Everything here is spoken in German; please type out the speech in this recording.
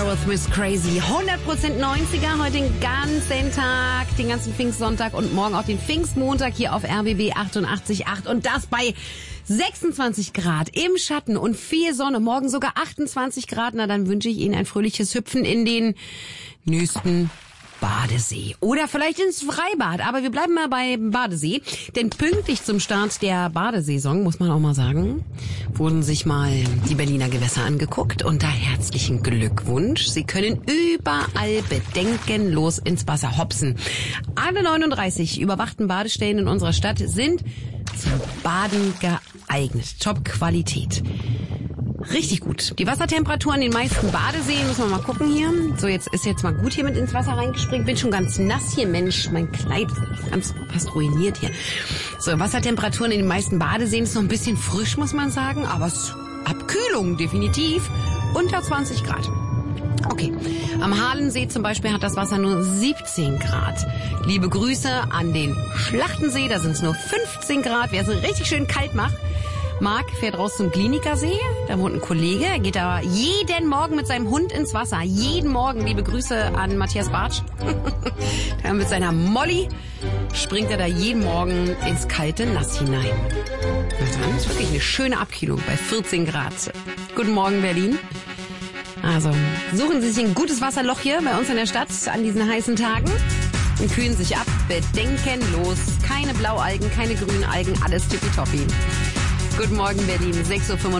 Aerosmith Miss Crazy. 100% 90er, heute den ganzen Tag, den ganzen Pfingstsonntag und morgen auch den Pfingstmontag hier auf RBB 88.8 und das bei 26 Grad im Schatten und viel Sonne, morgen sogar 28 Grad. Na, dann wünsche ich Ihnen ein fröhliches Hüpfen in den nächsten Badesee oder vielleicht ins Freibad, aber wir bleiben mal beim Badesee, denn pünktlich zum Start der Badesaison, muss man auch mal sagen, wurden sich mal die Berliner Gewässer angeguckt und da herzlichen Glückwunsch. Sie können überall bedenkenlos ins Wasser hopsen. Alle 39 überwachten Badestellen in unserer Stadt sind zum Baden geeignet. Top-Qualität. Richtig gut. Die Wassertemperatur an den meisten Badeseen, müssen wir mal gucken hier. So, jetzt ist mal gut hier mit ins Wasser reingespringt. Bin schon ganz nass hier, Mensch. Mein Kleid ist ganz fast ruiniert hier. So, Wassertemperaturen in den meisten Badeseen ist noch ein bisschen frisch, muss man sagen. Aber Abkühlung definitiv unter 20 Grad. Okay, am Halensee zum Beispiel hat das Wasser nur 17 Grad. Liebe Grüße an den Schlachtensee, da sind es nur 15 Grad. Wer es richtig schön kalt macht, fährt raus zum Klinikersee. Da wohnt ein Kollege. Er geht da jeden Morgen mit seinem Hund ins Wasser. Jeden Morgen. Liebe Grüße an Matthias Bartsch. Mit seiner Molly springt er da jeden Morgen ins kalte Nass hinein. Das ist wirklich eine schöne Abkühlung bei 14 Grad. Guten Morgen, Berlin. Also, suchen Sie sich ein gutes Wasserloch hier bei uns in der Stadt an diesen heißen Tagen und kühlen sich ab. Bedenkenlos. Keine Blaualgen, keine grünen Algen. Alles tippitoppi. Guten Morgen, Berlin. 6:35 Uhr.